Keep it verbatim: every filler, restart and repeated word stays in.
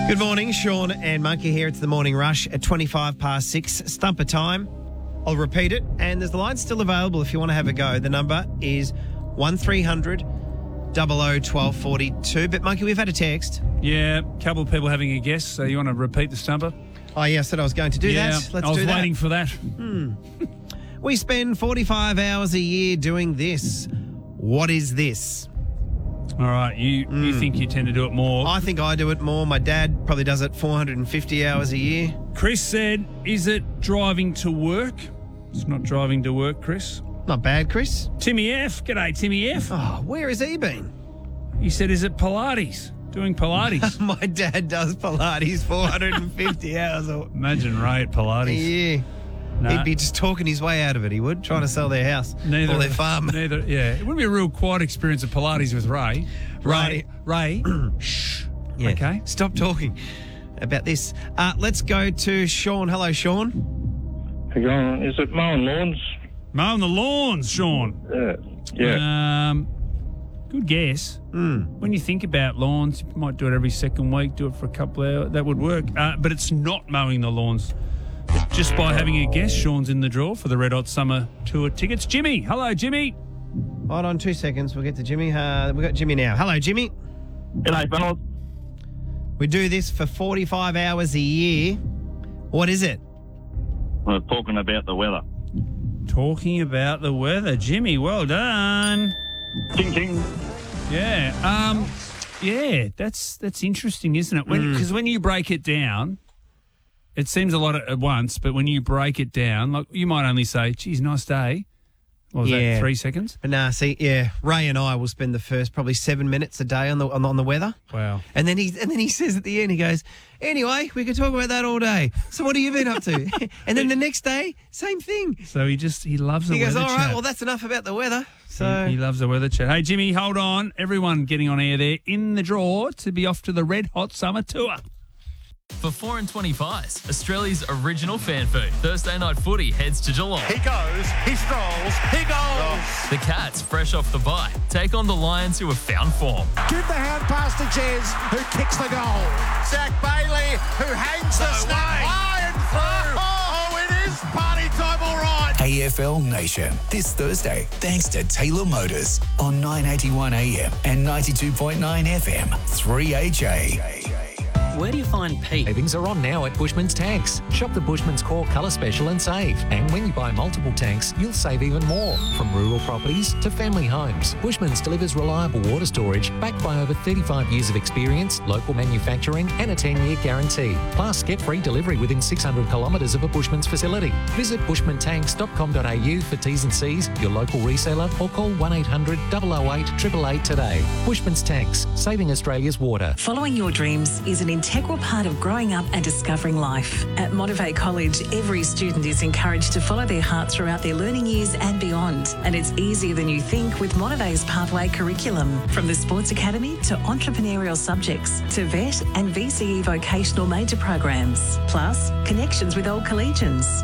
Good morning, Sean and Monkey here. It's the Morning Rush at twenty-five past six. Stumper time. I'll repeat it. And there's the line still available if you want to have a go. The number is one three hundred double oh twelve forty-two. But, Monkey, we've had a text. Yeah, a couple of people having a guess. So you want to repeat the stumper? Oh, yeah, I said I was going to do yeah, that. Let's I was do that. waiting for that. Hmm. We spend forty-five hours a year doing this. What is this? All right, you, Mm. you think you tend to do it more. I think I do it more. My dad probably does it four hundred fifty hours a year. Chris said, is it driving to work? It's not driving to work, Chris. Not bad, Chris. Timmy F. G'day, Timmy F. Oh, where has he been? He said, is it Pilates? Doing Pilates. My dad does Pilates four hundred fifty hours a Imagine Ray at Pilates. Yeah. Nah. He'd be just talking his way out of it, he would, trying to sell their house Neither, or their farm. Neither, yeah. It would be a real quiet experience of Pilates with Ray. Ray, Ray, shh. Yeah. Okay. Stop talking about this. Uh, let's go to Sean. Hello, Sean. Hang on, is it mowing lawns? Mowing the lawns, Sean. Yeah. Yeah. Um, good guess. Mm. When you think about lawns, you might do it every second week, do it for a couple of hours. That would work. Uh, but it's not mowing the lawns. Just by having a guess, Sean's in the draw for the Red Hot Summer Tour tickets. Jimmy. Hello, Jimmy. Hold on two seconds. We'll get to Jimmy. Uh, we've got Jimmy now. Hello, Jimmy. G'day, fellas. We do this for forty-five hours a year. What is it? We're talking about the weather. Talking about the weather. Jimmy, well done. Ding, ding. Yeah. Um, yeah, that's that's interesting, isn't it? Because when, when you break it down, it seems a lot at once, but when you break it down, like you might only say, geez, nice day. What was Yeah. that, three seconds? But nah, see, yeah, Ray and I will spend the first probably seven minutes a day on the on, the- on the weather. Wow. And then he and then he says at the end, he goes, anyway, we could talk about that all day. So what have you been up to? And then the next day, same thing. So he just, he loves the He goes, weather all right, chat. well, that's enough about the weather. So He, he loves the weather chat. Hey, Jimmy, hold on. Everyone getting on air there in the draw to be off to the Red Hot Summer Tour. For four and twenty-fives, Australia's original fan food. Thursday night footy heads to Geelong. He goes, he strolls, he goes. The Cats, fresh off the bye, take on the Lions who have found form. Give the hand pass to Jez, who kicks the goal. Zach Bailey, who hangs the snap high and through. Oh, it is party time, all right. A F L Nation this Thursday, thanks to Taylor Motors on nine eighty-one A M and ninety-two point nine F M, three H A. Where do you find Pete? Savings are on now at Bushman's Tanks. Shop the Bushman's Core Colour Special and save. And when you buy multiple tanks, you'll save even more. From rural properties to family homes, Bushman's delivers reliable water storage backed by over thirty-five years of experience, local manufacturing and a ten-year guarantee. Plus, get free delivery within six hundred kilometres of a Bushman's facility. Visit bushman tanks dot com dot a u for T's and C's, your local reseller, or call one eight hundred, double oh eight, eight eight eight today. Bushman's Tanks, saving Australia's water. Following your dreams is an integral part of growing up and discovering life. At Motivate College, every student is encouraged to follow their heart throughout their learning years and beyond. And it's easier than you think with Motivate's pathway curriculum. From the sports academy to entrepreneurial subjects to vet and V C E vocational major programs. Plus, connections with old collegians.